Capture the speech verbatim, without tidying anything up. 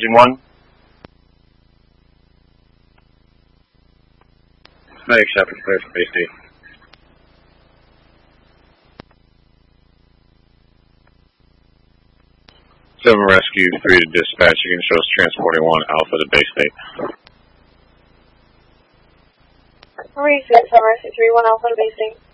Engine one. Medic Shepard, clear for base state. Seven Rescue three to dispatch. You can show us transporting one Alpha to base state. Rescue three one Alpha to base state.